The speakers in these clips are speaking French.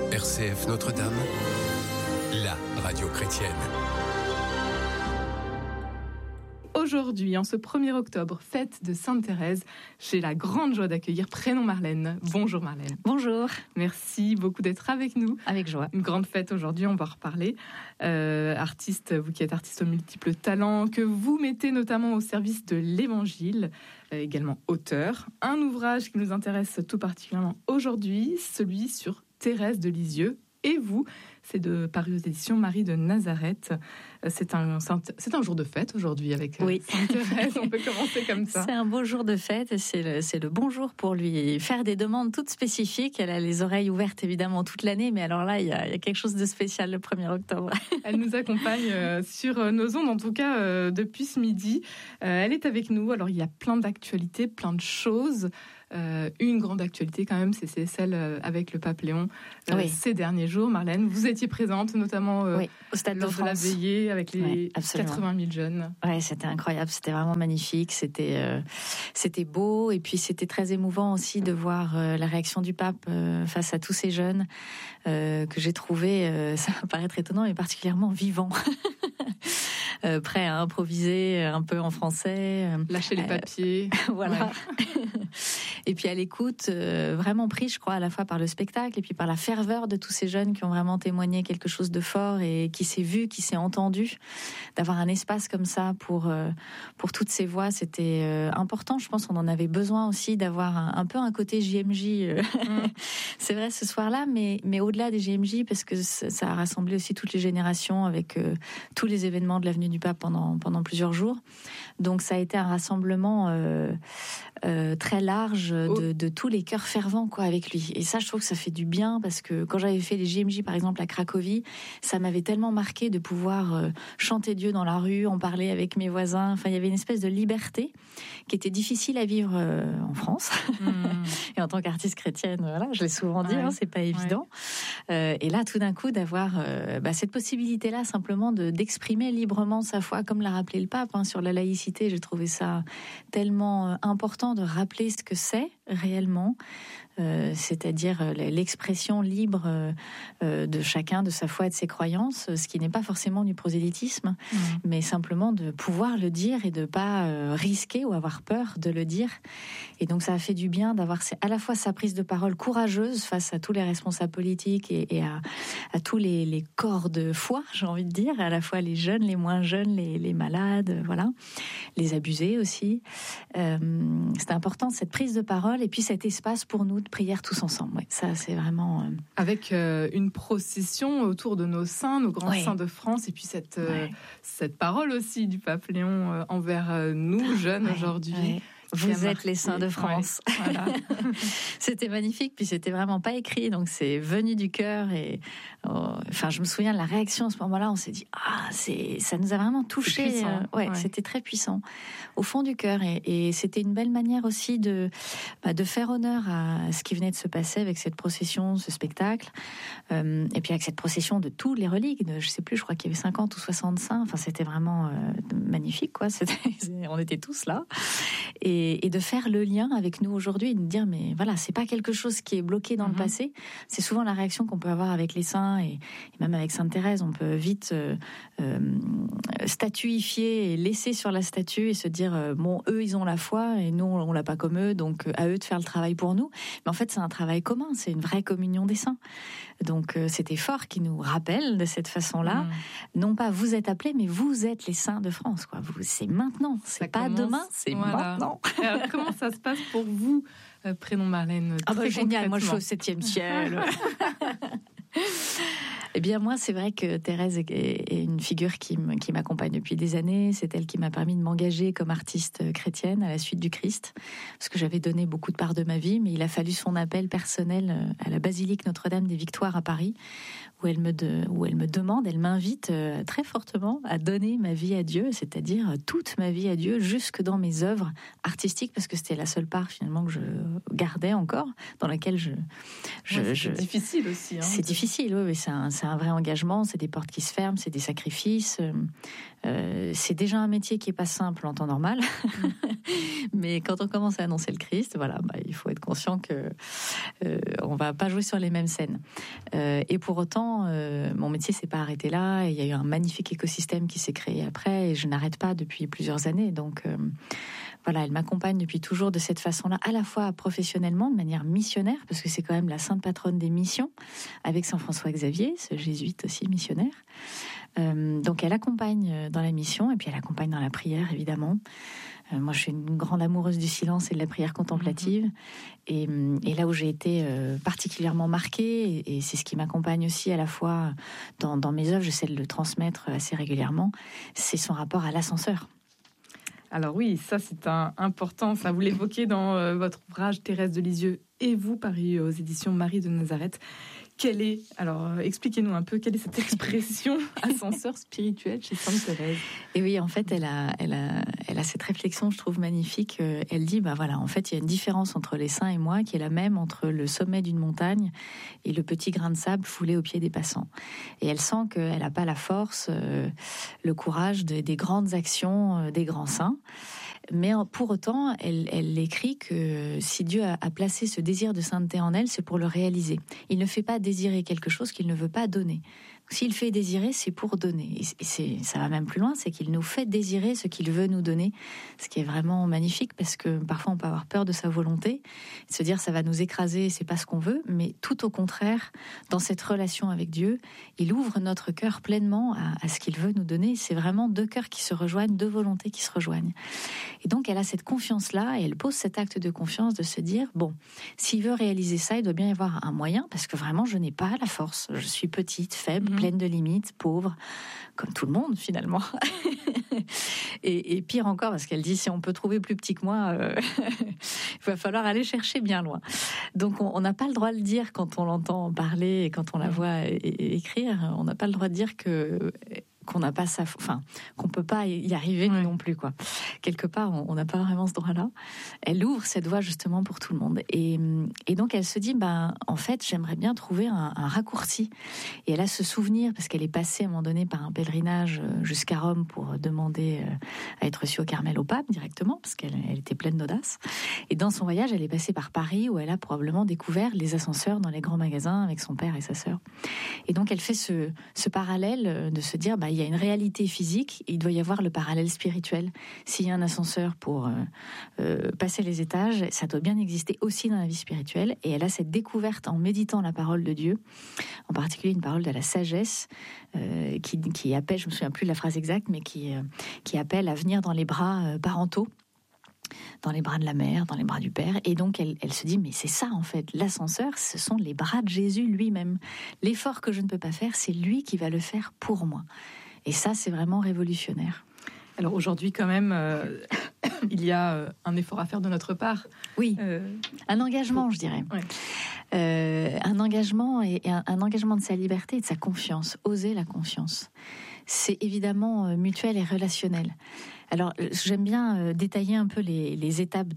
RCF Notre-Dame, la radio chrétienne. Aujourd'hui, en ce 1er octobre, fête de Sainte Thérèse, j'ai la grande joie d'accueillir Prénom Marlène. Bonjour Marlène. Bonjour. Merci beaucoup d'être avec nous. Avec joie. Une grande fête aujourd'hui, on va en reparler. Artiste, vous qui êtes artiste aux multiples talents, que vous mettez notamment au service de l'Évangile, également auteur. Un ouvrage qui nous intéresse tout particulièrement aujourd'hui, celui sur Thérèse de Lisieux. Et vous, c'est paru aux éditions Marie de Nazareth. C'est un jour de fête aujourd'hui avec Sainte Thérèse. On peut commencer comme ça. C'est un beau jour de fête. C'est le bon jour pour lui faire des demandes toutes spécifiques. Elle a les oreilles ouvertes évidemment toute l'année, mais alors là, il y a quelque chose de spécial le 1er octobre. Elle nous accompagne sur nos ondes, en tout cas depuis ce midi. Elle est avec nous. Alors il y a plein d'actualités, plein de choses. Une grande actualité quand même, c'est celle avec le pape Léon ces derniers jours. Marlène, vous étiez présente notamment au Stade lors de France. De la veillée avec les 80 000 jeunes. Ouais, c'était incroyable, c'était vraiment magnifique, c'était beau et puis c'était très émouvant aussi de voir la réaction du pape face à tous ces jeunes que j'ai trouvé, ça va paraître étonnant, mais particulièrement vivant. Prêt à improviser un peu en français. Lâcher les papiers. Voilà. Ouais. Et puis à l'écoute, vraiment pris, je crois, à la fois par le spectacle et puis par la ferveur de tous ces jeunes qui ont vraiment témoigné quelque chose de fort et qui s'est vu, qui s'est entendu. D'avoir un espace comme ça pour toutes ces voix, c'était important. Je pense qu'on en avait besoin aussi d'avoir un peu un côté JMJ. C'est vrai ce soir-là, mais au-delà des JMJ, parce que ça a rassemblé aussi toutes les générations avec tous les événements de l'avenue du pape pendant plusieurs jours. Donc ça a été un rassemblement très large de tous les cœurs fervents avec lui. Et ça, je trouve que ça fait du bien parce que quand j'avais fait les JMJ par exemple à Cracovie, ça m'avait tellement marqué de pouvoir chanter Dieu dans la rue, en parler avec mes voisins. Enfin, il y avait une espèce de liberté qui était difficile à vivre en France. Et en tant qu'artiste chrétienne, voilà, je l'ai souvent dit, c'est pas évident. Et là, tout d'un coup, d'avoir cette possibilité-là, simplement d'exprimer librement sa foi, comme l'a rappelé le pape sur la laïcité. J'ai trouvé ça tellement important de rappeler ce que c'est réellement, c'est-à-dire l'expression libre de chacun, de sa foi et de ses croyances, ce qui n'est pas forcément du prosélytisme, mais simplement de pouvoir le dire et de pas risquer ou avoir peur de le dire. Et donc ça a fait du bien d'avoir à la fois sa prise de parole courageuse face à tous les responsables politiques et à tous les corps de foi, j'ai envie de dire, à la fois les jeunes, les moins jeunes, les malades, voilà, les abusés aussi. C'était important cette prise de parole et puis cet espace pour nous de prière tous ensemble. Ouais, ça c'est vraiment avec une procession autour de nos saints, nos grands saints de France, et puis cette parole aussi du pape Léon envers nous jeunes aujourd'hui. Ouais. Vous êtes les saints de France. Ouais, voilà. C'était magnifique, puis c'était vraiment pas écrit, donc c'est venu du cœur. Et je me souviens de la réaction à ce moment-là. On s'est dit ça nous a vraiment touché. C'était très puissant au fond du cœur, et c'était une belle manière aussi de faire honneur à ce qui venait de se passer avec cette procession, ce spectacle, et puis avec cette procession de tous les reliques. Je sais plus, je crois qu'il y avait 50 ou 60 saints. Enfin, c'était vraiment magnifique, quoi. On était tous là. Et de faire le lien avec nous aujourd'hui, et de dire mais voilà, c'est pas quelque chose qui est bloqué dans le passé. C'est souvent la réaction qu'on peut avoir avec les saints et même avec Sainte Thérèse. On peut vite statuifier et laisser sur la statue et se dire eux ils ont la foi et nous on l'a pas comme eux, donc à eux de faire le travail pour nous. Mais en fait c'est un travail commun, c'est une vraie communion des saints. Donc cet effort qui nous rappelle de cette façon-là, non pas vous êtes appelés, mais vous êtes les saints de France, quoi. C'est maintenant, c'est pas demain, c'est maintenant. Alors, comment ça se passe pour vous, Prénom Marlène? Génial, moi je suis au 7e ciel. Eh bien moi, c'est vrai que Thérèse est une figure qui m'accompagne depuis des années. C'est elle qui m'a permis de m'engager comme artiste chrétienne à la suite du Christ, parce que j'avais donné beaucoup de part de ma vie, mais il a fallu son appel personnel à la basilique Notre-Dame des Victoires à Paris, où elle me demande, elle m'invite très fortement à donner ma vie à Dieu, c'est-à-dire toute ma vie à Dieu, jusque dans mes œuvres artistiques, parce que c'était la seule part finalement que je gardais encore, dans laquelle c'est difficile aussi. C'est difficile, oui, mais c'est c'est un vrai engagement, c'est des portes qui se ferment, c'est des sacrifices. C'est déjà un métier qui n'est pas simple en temps normal. Mais quand on commence à annoncer le Christ, il faut être conscient qu'on ne va pas jouer sur les mêmes scènes. Et pour autant, mon métier ne s'est pas arrêté là. Il y a eu un magnifique écosystème qui s'est créé après et je n'arrête pas depuis plusieurs années. Donc elle m'accompagne depuis toujours de cette façon-là, à la fois professionnellement, de manière missionnaire, parce que c'est quand même la sainte patronne des missions, avec Saint François Xavier, ce jésuite aussi missionnaire. Donc elle accompagne dans la mission et puis elle accompagne dans la prière, évidemment. Moi, je suis une grande amoureuse du silence et de la prière contemplative. Et là où j'ai été particulièrement marquée, et c'est ce qui m'accompagne aussi à la fois dans mes œuvres, j'essaie de le transmettre assez régulièrement, c'est son rapport à l'ascenseur. Alors oui, ça c'est important, ça vous l'évoquez dans votre ouvrage Thérèse de Lisieux et vous, paru aux éditions Marie de Nazareth. Expliquez-nous un peu, quelle est cette expression ascenseur spirituel chez Sainte Thérèse? Et oui, en fait, elle a cette réflexion, je trouve magnifique. Elle dit, en fait, il y a une différence entre les saints et moi qui est la même entre le sommet d'une montagne et le petit grain de sable foulé aux pieds des passants. Et elle sent qu'elle n'a pas la force, le courage des grandes actions des grands saints. Mais pour autant, elle écrit que si Dieu a placé ce désir de sainteté en elle, c'est pour le réaliser. Il ne fait pas désirer quelque chose qu'il ne veut pas donner. S'il fait désirer, c'est pour donner. Et ça va même plus loin, c'est qu'il nous fait désirer ce qu'il veut nous donner. Ce qui est vraiment magnifique, parce que parfois on peut avoir peur de sa volonté, de se dire ça va nous écraser, c'est pas ce qu'on veut. Mais tout au contraire, dans cette relation avec Dieu, il ouvre notre cœur pleinement à ce qu'il veut nous donner. C'est vraiment deux cœurs qui se rejoignent, deux volontés qui se rejoignent. Et donc elle a cette confiance-là, et elle pose cet acte de confiance de se dire, s'il veut réaliser ça, il doit bien y avoir un moyen, parce que vraiment je n'ai pas la force. Je suis petite, faible, pleine de limites, pauvre, comme tout le monde finalement. et pire encore, parce qu'elle dit, si on peut trouver plus petit que moi, il va falloir aller chercher bien loin. Donc on n'a pas le droit de le dire quand on l'entend parler et quand on la voit écrire. On n'a pas le droit de dire qu'on n'a pas qu'on peut pas y arriver non plus, quoi. Quelque part, on n'a pas vraiment ce droit-là. Elle ouvre cette voie justement pour tout le monde. Et donc elle se dit, en fait, j'aimerais bien trouver un raccourci. Et elle a ce souvenir, parce qu'elle est passée à un moment donné par un pèlerinage jusqu'à Rome pour demander à être reçue au Carmel au pape directement, parce qu'elle était pleine d'audace. Et dans son voyage, elle est passée par Paris, où elle a probablement découvert les ascenseurs dans les grands magasins avec son père et sa sœur. Et donc elle fait ce parallèle de se dire, il y a une réalité physique, il doit y avoir le parallèle spirituel. S'il y a un ascenseur pour passer les étages, ça doit bien exister aussi dans la vie spirituelle. Et elle a cette découverte en méditant la parole de Dieu, en particulier une parole de la sagesse, qui appelle, je ne me souviens plus de la phrase exacte, mais qui appelle à venir dans les bras parentaux, dans les bras de la mère, dans les bras du père. Et donc elle se dit, mais c'est ça en fait, l'ascenseur, ce sont les bras de Jésus lui-même. L'effort que je ne peux pas faire, c'est lui qui va le faire pour moi. Et ça, c'est vraiment révolutionnaire. Alors aujourd'hui, quand même, il y a un effort à faire de notre part. Oui, un engagement, je dirais. Ouais. Un engagement et un engagement de sa liberté et de sa confiance. Oser la confiance. C'est évidemment mutuel et relationnel. Alors, j'aime bien détailler un peu les étapes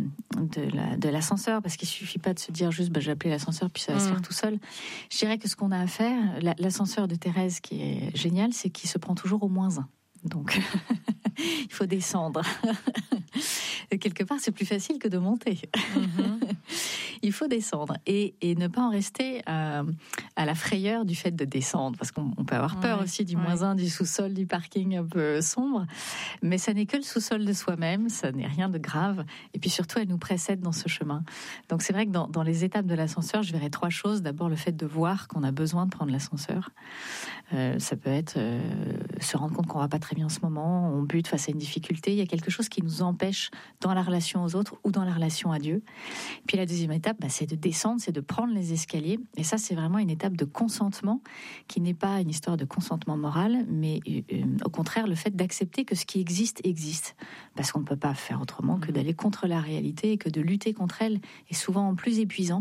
de l'ascenseur, parce qu'il suffit pas de se dire juste, je vais appeler l'ascenseur, puis ça va se faire tout seul. Je dirais que ce qu'on a à faire, l'ascenseur de Thérèse, qui est génial, c'est qu'il se prend toujours au -1. Donc, il faut descendre. Quelque part, c'est plus facile que de monter. Il faut descendre et ne pas en rester à la frayeur du fait de descendre, parce qu'on peut avoir peur aussi du -1, du sous-sol, du parking un peu sombre, mais ça n'est que le sous-sol de soi-même, ça n'est rien de grave, et puis surtout elle nous précède dans ce chemin. Donc c'est vrai que dans les étapes de l'ascenseur, je verrais 3 choses. D'abord, le fait de voir qu'on a besoin de prendre l'ascenseur. Ça peut être se rendre compte qu'on va pas très bien en ce moment, on bute face à une difficulté, il y a quelque chose qui nous empêche dans la relation aux autres ou dans la relation à Dieu. Puis la deuxième étape, c'est de descendre, c'est de prendre les escaliers. Et ça, c'est vraiment une étape de consentement qui n'est pas une histoire de consentement moral, mais au contraire, le fait d'accepter que ce qui existe, existe. Parce qu'on ne peut pas faire autrement que d'aller contre la réalité et que de lutter contre elle est souvent plus épuisant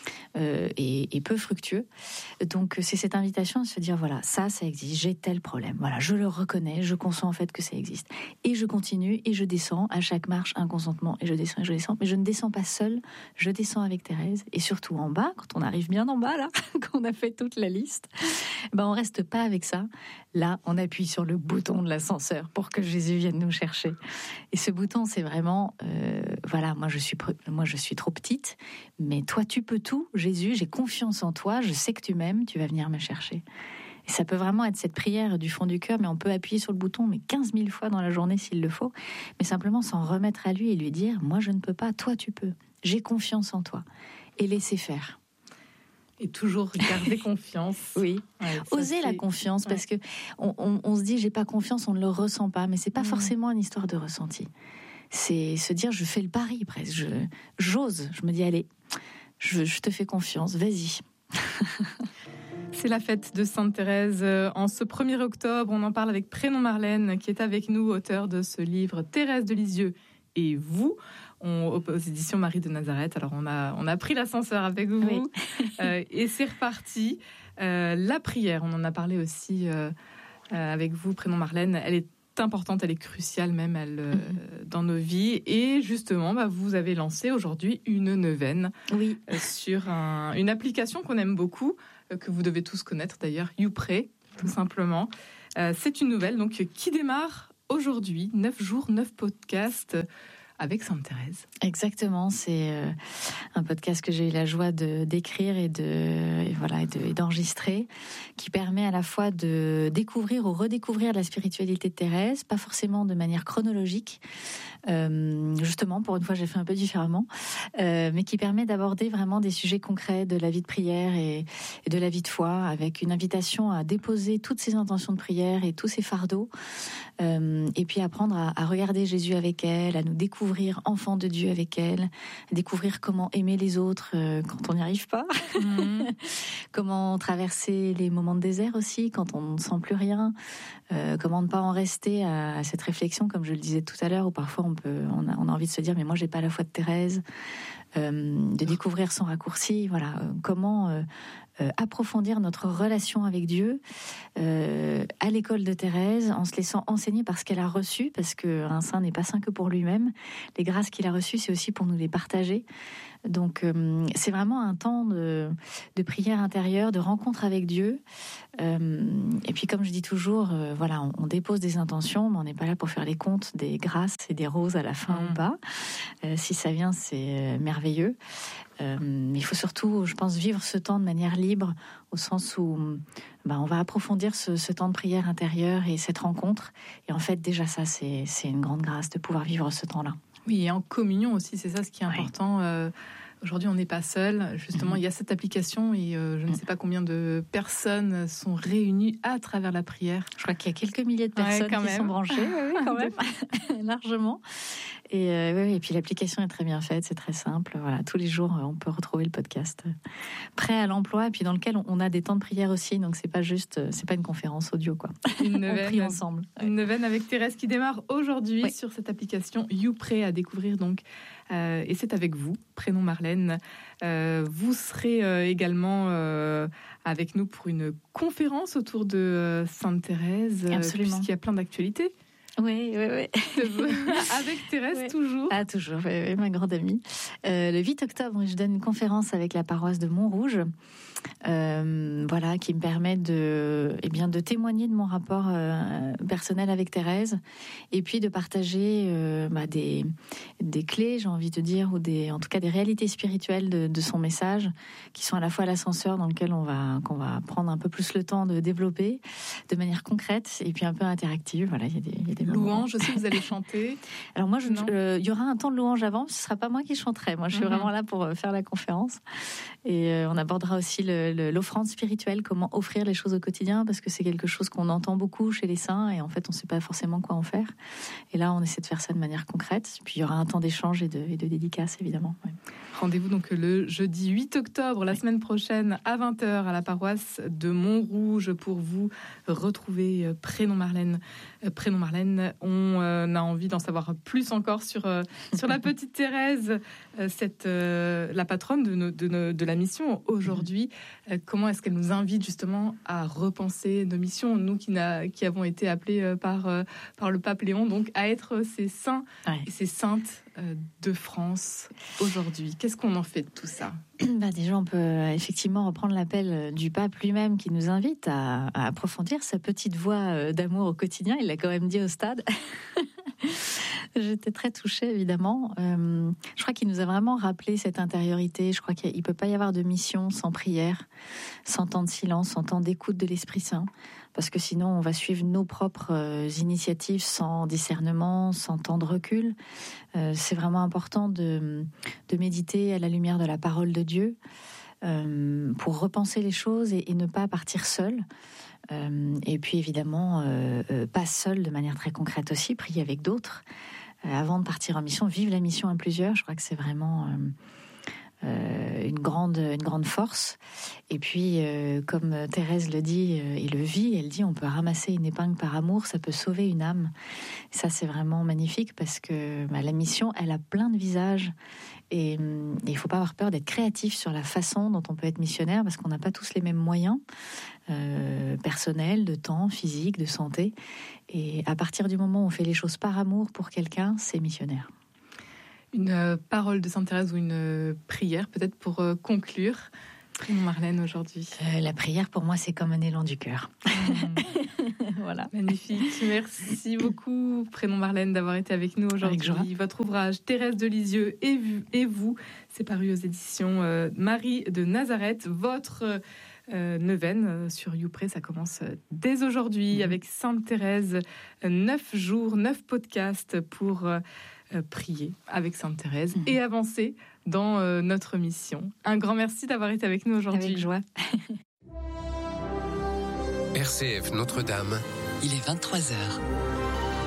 et peu fructueux. Donc, c'est cette invitation à se dire, voilà, ça existe, j'ai tel problème. Voilà, je le reconnais, je conçois en fait que ça existe. Et je continue et je descends à chaque marche un consentement et je descends, mais je ne descends pas seule, je descends avec Thérèse et surtout en bas, quand on arrive bien en bas là, qu'on a fait toute la liste, on reste pas avec ça. Là, on appuie sur le bouton de l'ascenseur pour que Jésus vienne nous chercher. Et ce bouton, c'est vraiment, moi je suis trop petite, mais toi tu peux tout, Jésus, j'ai confiance en toi, je sais que tu m'aimes, tu vas venir me chercher. Et ça peut vraiment être cette prière du fond du cœur, mais on peut appuyer sur le bouton 15 000 fois dans la journée s'il le faut, mais simplement s'en remettre à lui et lui dire, moi je ne peux pas, toi tu peux, j'ai confiance en toi, et laisser faire. Et toujours garder confiance. Oui, oser la confiance, parce que on se dit j'ai pas confiance, on ne le ressent pas, mais c'est pas forcément une histoire de ressenti. C'est se dire je fais le pari presque, j'ose, je me dis allez, je te fais confiance, vas-y. C'est la fête de Sainte Thérèse en ce 1er octobre. On en parle avec Prénom Marlène qui est avec nous, auteur de ce livre Thérèse de Lisieux et vous. Aux éditions Marie de Nazareth. Alors on a pris l'ascenseur avec vous, oui. Et c'est reparti. La prière, on en a parlé aussi avec vous, Prénom Marlène. Elle est importante, elle est cruciale même dans nos vies. Et justement, vous avez lancé aujourd'hui une neuvaine sur une application qu'on aime beaucoup, que vous devez tous connaître d'ailleurs, YouPray, tout simplement. C'est une nouvelle donc qui démarre aujourd'hui, 9 jours, 9 podcasts. Avec Sainte Thérèse. Exactement, c'est un podcast que j'ai eu la joie d'écrire et d'enregistrer, qui permet à la fois de découvrir ou redécouvrir la spiritualité de Thérèse, pas forcément de manière chronologique, justement, pour une fois j'ai fait un peu différemment, mais qui permet d'aborder vraiment des sujets concrets de la vie de prière et de la vie de foi, avec une invitation à déposer toutes ses intentions de prière et tous ses fardeaux, et puis apprendre à regarder Jésus avec elle, à nous découvrir enfant de Dieu avec elle, découvrir comment aimer les autres quand on n'y arrive pas, comment traverser les moments de désert aussi quand on ne sent plus rien, comment ne pas en rester à cette réflexion, comme je le disais tout à l'heure, où parfois on a envie de se dire mais moi j'ai pas la foi de Thérèse, de découvrir son raccourci, comment approfondir notre relation avec Dieu à l'école de Thérèse, en se laissant enseigner par ce qu'elle a reçu, parce qu'un saint n'est pas saint que pour lui-même. Les grâces qu'il a reçues, c'est aussi pour nous les partager. Donc c'est vraiment un temps de prière intérieure, de rencontre avec Dieu. Et puis comme je dis toujours, on dépose des intentions, mais on n'est pas là pour faire les comptes des grâces et des roses à la fin ou pas. Si ça vient, c'est merveilleux. Mais il faut surtout, je pense, vivre ce temps de manière libre, au sens où on va approfondir ce temps de prière intérieure et cette rencontre. Et en fait, déjà ça, c'est une grande grâce de pouvoir vivre ce temps-là. Oui, et en communion aussi, c'est ça ce qui est important. Aujourd'hui, on n'est pas seul. Justement, il y a cette application et je ne sais pas combien de personnes sont réunies à travers la prière. Je crois qu'il y a quelques milliers de personnes qui sont branchées, quand même, largement. Et puis l'application est très bien faite, c'est très simple. Tous les jours, on peut retrouver le podcast prêt à l'emploi, et puis dans lequel on a des temps de prière aussi. Donc c'est pas une conférence audio, quoi. Une neuvaine, on prie ensemble. Une neuvaine avec Thérèse qui démarre aujourd'hui sur cette application YouPray à découvrir donc. Et c'est avec vous, Prénom Marlène. Vous serez également avec nous pour une conférence autour de Sainte Thérèse, puisqu'il y a plein d'actualités. Oui. Avec Thérèse, toujours. Ah, toujours, oui, ma grande amie. Le 8 octobre, je donne une conférence avec la paroisse de Montrouge, qui me permet de témoigner de mon rapport personnel avec Thérèse, et puis de partager des clés, j'ai envie de dire, ou en tout cas des réalités spirituelles de son message, qui sont à la fois l'ascenseur dans lequel qu'on va prendre un peu plus le temps de développer de manière concrète, et puis un peu interactive. Il y a des louanges aussi, vous allez chanter. Alors moi, il y aura un temps de louange avant, ce ne sera pas moi qui chanterai. Moi, je suis vraiment là pour faire la conférence. Et on abordera aussi l'offrande spirituelle, comment offrir les choses au quotidien, parce que c'est quelque chose qu'on entend beaucoup chez les saints, et en fait, on ne sait pas forcément quoi en faire. Et là, on essaie de faire ça de manière concrète. Puis il y aura un temps d'échange et de dédicace, évidemment. Ouais. Rendez-vous donc le jeudi 8 octobre, la semaine prochaine, à 20h, à la paroisse de Montrouge, pour vous retrouver Prénom Marlène. Marlène, on a envie d'en savoir plus encore sur la petite Thérèse, la patronne de la mission aujourd'hui. Comment est-ce qu'elle nous invite justement à repenser nos missions, nous qui avons été appelés par le pape Léon, donc à être ces saints et ces saintes de France aujourd'hui. Qu'est-ce qu'on en fait de tout ça ? Déjà, on peut effectivement reprendre l'appel du pape lui-même qui nous invite à approfondir sa petite voix d'amour au quotidien. Il l'a quand même dit au stade. J'étais très touchée, évidemment. Je crois qu'il nous a vraiment rappelé cette intériorité. Je crois qu'il ne peut pas y avoir de mission sans prière, sans temps de silence, sans temps d'écoute de l'Esprit Saint. Parce que sinon, on va suivre nos propres initiatives sans discernement, sans temps de recul. C'est vraiment important de méditer à la lumière de la parole de Dieu pour repenser les choses et ne pas partir seul. Et puis évidemment, pas seul de manière très concrète aussi, prier avec d'autres. Avant de partir en mission, vivre la mission à plusieurs, je crois que c'est vraiment une grande force. Et puis, comme Thérèse le dit et le vit, elle dit on peut ramasser une épingle par amour, ça peut sauver une âme. Et ça, c'est vraiment magnifique parce que la mission, elle a plein de visages. Et il ne faut pas avoir peur d'être créatif sur la façon dont on peut être missionnaire parce qu'on n'a pas tous les mêmes moyens personnels, de temps, physique, de santé. Et à partir du moment où on fait les choses par amour pour quelqu'un, c'est missionnaire. Une parole de Sainte Thérèse ou une prière peut-être pour conclure, Marlène, aujourd'hui. La prière pour moi c'est comme un élan du cœur. Voilà. Magnifique, merci beaucoup Prénom Marlène d'avoir été avec nous aujourd'hui. Votre ouvrage Thérèse de Lisieux et vous, c'est paru aux éditions Marie de Nazareth. Votre neuvaine sur YouPress, ça commence dès aujourd'hui avec Sainte Thérèse. 9 jours, 9 podcasts pour prier avec Sainte Thérèse et avancer dans notre mission. Un grand merci d'avoir été avec nous aujourd'hui. Avec joie. RCF Notre-Dame. Il est 23h.